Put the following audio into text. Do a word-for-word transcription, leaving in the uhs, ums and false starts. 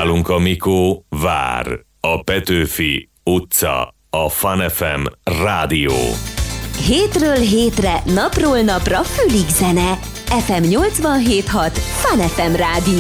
Nálunk a Mikó vár. A Petőfi utca, a Fun ef em rádió. Hétről hétre, napról napra fülig zene. ef em nyolcvanhét hat Fun ef em rádió.